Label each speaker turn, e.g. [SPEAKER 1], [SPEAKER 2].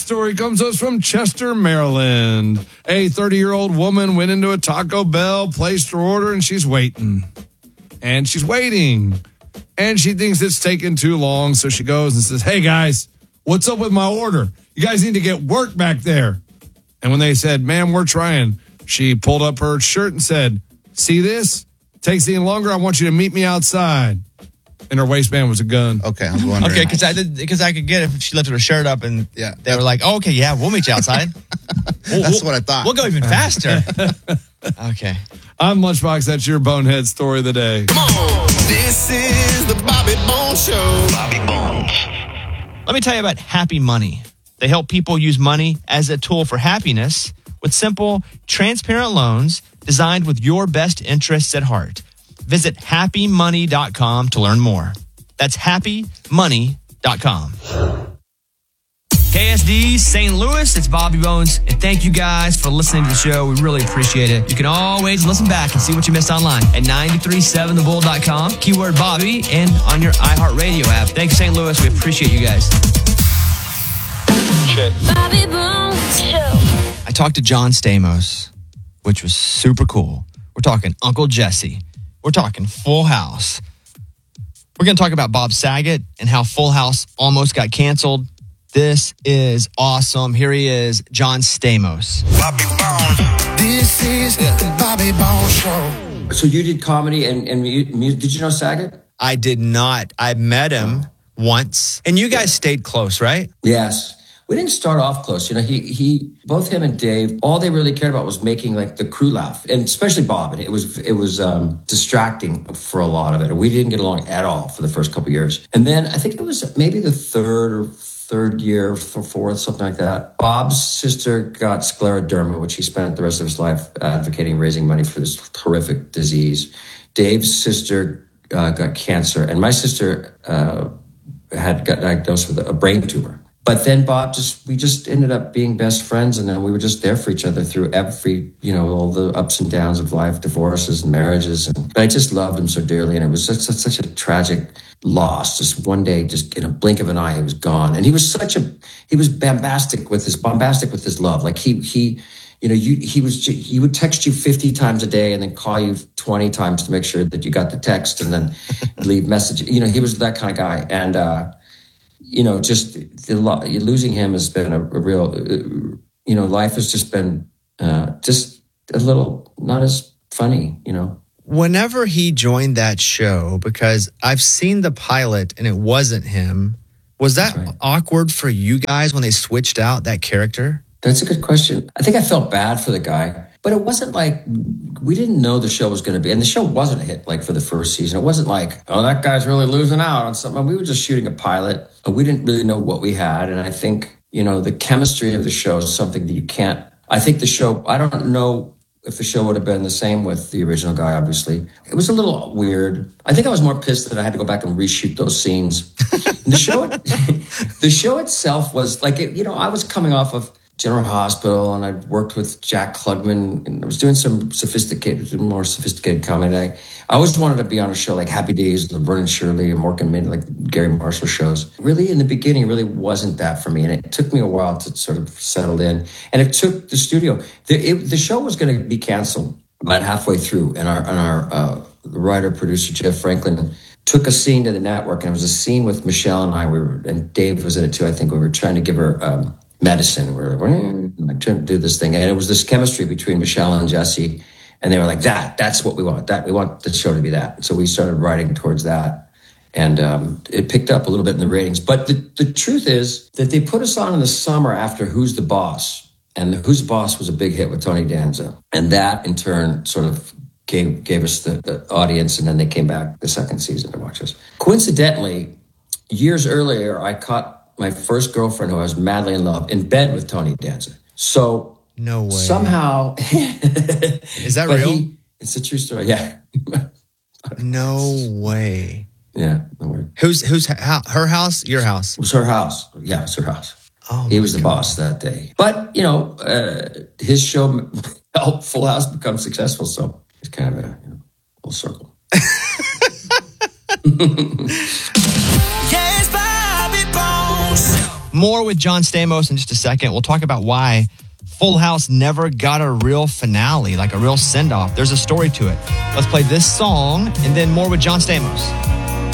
[SPEAKER 1] story comes to us from Chester, Maryland. A 30-year-old woman went into a Taco Bell, placed her order, and she's waiting. And she's waiting. And she thinks it's taking too long, so she goes and says, "Hey, guys, what's up with my order? You guys need to get work back there." And when they said, "Ma'am, we're trying," she pulled up her shirt and said, "See this? Takes any longer, I want you to meet me outside." In her waistband was a gun.
[SPEAKER 2] Okay, I was wondering.
[SPEAKER 3] Okay, because I could get it if she lifted her shirt up and they were like, "Oh, okay, yeah, we'll meet you outside."
[SPEAKER 2] That's what I thought.
[SPEAKER 3] We'll go even faster. Okay.
[SPEAKER 1] I'm Lunchbox. That's your bonehead story of the day.
[SPEAKER 4] Come on. This is the Bobby Bones Show. Bobby Bones.
[SPEAKER 3] Let me tell you about Happy Money. They help people use money as a tool for happiness with simple, transparent loans designed with your best interests at heart. Visit happymoney.com to learn more. That's happymoney.com. KSD St. Louis, it's Bobby Bones, and thank you guys for listening to the show. We really appreciate it. You can always listen back and see what you missed online at 937thebull.com, keyword Bobby, and on your iHeartRadio app. Thanks, St. Louis. We appreciate you guys.
[SPEAKER 5] Bobby Bones Show.
[SPEAKER 3] I talked to John Stamos, which was super cool. We're talking Uncle Jesse. We're talking Full House. We're going to talk about Bob Saget and how Full House almost got canceled. This is awesome. Here he is, John Stamos.
[SPEAKER 4] Bobby Bones. This is the Bobby Bones Show.
[SPEAKER 6] So you did comedy and music. Did you know Saget?
[SPEAKER 3] I did not. I met him once. And you guys stayed close, right?
[SPEAKER 6] Yes. We didn't start off close. You know, he both him and Dave, all they really cared about was making like the crew laugh, and especially Bob. And it was distracting for a lot of it. We didn't get along at all for the first couple of years. And then I think it was maybe the third year, fourth, something like that. Bob's sister got scleroderma, which he spent the rest of his life advocating, raising money for this horrific disease. Dave's sister got cancer, and my sister got diagnosed with a brain tumor. But then we just ended up being best friends, and then we were just there for each other through every, all the ups and downs of life, divorces and marriages. But I just loved him so dearly, and it was such a tragic loss. Just one day, just in a blink of an eye, he was gone. And he was bombastic with his love. Like he would text you 50 times a day and then call you 20 times to make sure that you got the text and then leave messages. He was that kind of guy. And, just losing him has been a real, life has just been just a little not as funny,
[SPEAKER 3] Whenever he joined that show, because I've seen the pilot and it wasn't him, was that awkward for you guys when they switched out that character?
[SPEAKER 6] That's a good question. I think I felt bad for the guy, but it wasn't like we didn't know the show was going to be, and the show wasn't a hit like for the first season. It wasn't like, oh, that guy's really losing out on something. We were just shooting a pilot. We didn't really know what we had, and I think, the chemistry of the show is something that you can't. I think the show, I don't know if the show would have been the same with the original guy, obviously. It was a little weird. I think I was more pissed that I had to go back and reshoot those scenes. The show itself was like, I was coming off of General Hospital, and I worked with Jack Klugman, and I was doing some more sophisticated comedy. I always wanted to be on a show like Happy Days, and Vernon Shirley, and Morgan Mid, like Gary Marshall shows. Really, in the beginning, really wasn't that for me, and it took me a while to sort of settle in. And it took the studio. The show was going to be canceled about halfway through, and our writer producer Jeff Franklin took a scene to the network, and it was a scene with Michelle and I. And Dave was in it too. I think we were trying to give her medicine. We're like trying to do this thing. And it was this chemistry between Michelle and Jesse. And they were like, that's what we want. We want the show to be that. So we started writing towards that. And it picked up a little bit in the ratings. But the truth is that they put us on in the summer after Who's the Boss? And Who's the Boss was a big hit with Tony Danza. And that, in turn, sort of gave us the audience. And then they came back the second season to watch us. Coincidentally, years earlier, I caught my first girlfriend, who I was madly in love, in bed with Tony Danza. So
[SPEAKER 3] no way.
[SPEAKER 6] Somehow,
[SPEAKER 3] is that real?
[SPEAKER 6] It's a true story. Yeah.
[SPEAKER 3] No way.
[SPEAKER 6] Yeah. No way.
[SPEAKER 3] Who's her house? Your house?
[SPEAKER 6] It was her house. Yeah, it's her house.
[SPEAKER 3] Oh,
[SPEAKER 6] he was the boss that day. But his show helped Full House become successful. So it's kind of a full circle.
[SPEAKER 4] Yes, Bobby Bones.
[SPEAKER 3] More with John Stamos in just a second. We'll talk about why Full House never got a real finale, like a real send-off. There's a story to it. Let's play this song and then more with John Stamos.